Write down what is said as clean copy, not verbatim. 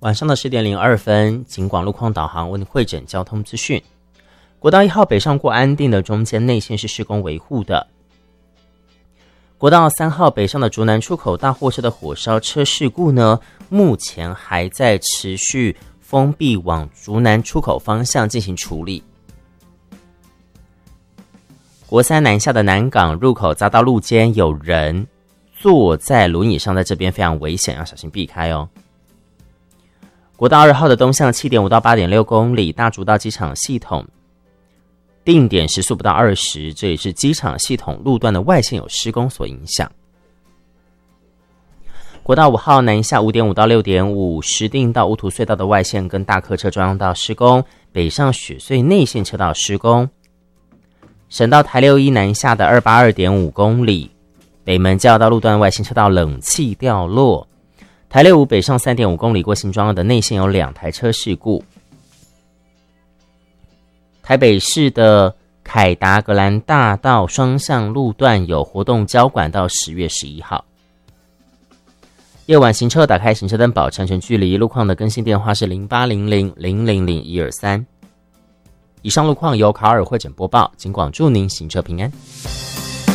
晚上的10点02分，警广路况导航为您汇整交通资讯。国道1号北上过安定的中间内线是施工维护的。国道3号北上的竹南出口大货车的火烧车事故呢，目前还在持续封闭往竹南出口方向进行处理。国3南下的南港入口匝道路肩有人坐在轮椅上，在这边非常危险，要小心避开哦。国道2号的东向 7.5 到 8.6 公里，大竹到机场系统定点时速不到20，这也是机场系统路段的外线有施工所影响。国道5号南下 5.5 到 6.5， 石碇到乌涂隧道的外线跟大客车专用道施工，北上雪隧内线车道施工。省道台61南下的 282.5 公里，北门交流道路段外线车道冷气掉落。台65北上 3.5 公里过新庄的内线有2台车事故。台北市的凯达格兰大道双向路段有活动交管到10月11号。夜晚行车打开行车灯保持安全距离，路况的更新电话是0800000123。以上路况由卡尔汇整播报，警广祝您行车平安。